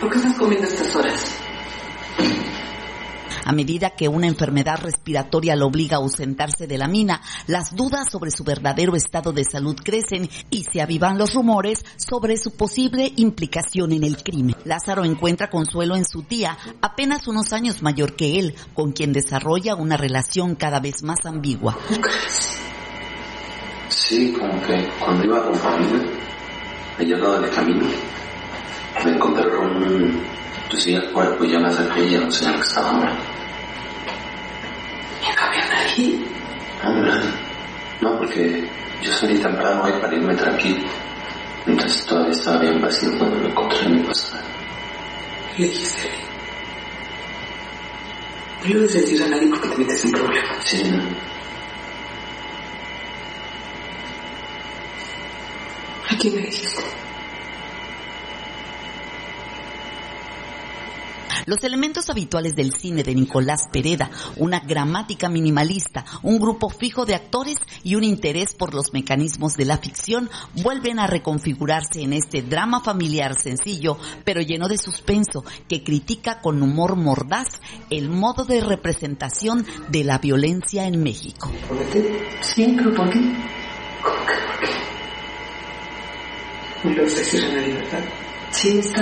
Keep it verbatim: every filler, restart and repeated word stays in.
¿Por qué estás comiendo a estas horas? A medida que una enfermedad respiratoria lo obliga a ausentarse de la mina, las dudas sobre su verdadero estado de salud crecen y se avivan los rumores sobre su posible implicación en el crimen. Lázaro encuentra consuelo en su tía, apenas unos años mayor que él, con quien desarrolla una relación cada vez más ambigua. Sí, como que cuando iba con familia, allá al lado del camino, me encontré con un... Pues sí, el cuerpo, ya me acerqué y ya no sé en qué estaba muerto. ¿Y no había nadie? No, nadie. No, porque yo salí temprano ahí para irme tranquilo. Entonces todavía estaba bien vacío cuando me encontré en mi pasada. Le dijiste, no le debes decir a nadie porque te metes en problemas. Sí, no. ¿A quién le dijiste? Los elementos habituales del cine de Nicolás Pereda, una gramática minimalista, un grupo fijo de actores y un interés por los mecanismos de la ficción vuelven a reconfigurarse en este drama familiar sencillo, pero lleno de suspenso, que critica con humor mordaz el modo de representación de la violencia en México. ¿Por qué? Sí, pero ¿por qué? ¿Cómo que por qué? No le vas a decir a nadie, ¿verdad? Sí, está